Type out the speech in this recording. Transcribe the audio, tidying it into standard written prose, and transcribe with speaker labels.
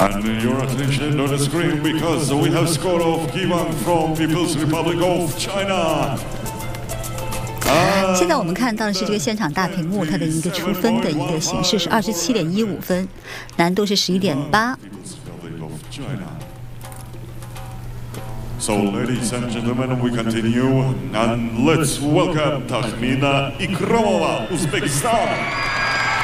Speaker 1: And your attention on the screen because we have score of given from People's Republic of China.
Speaker 2: 现在我们看到的是这个现场大屏幕，它的一个出分的一个形式是27.15分，难度是11.8。
Speaker 1: So, ladies and gentlemen, we continue and let's welcome Takhmina Ikramova, Uzbekistan.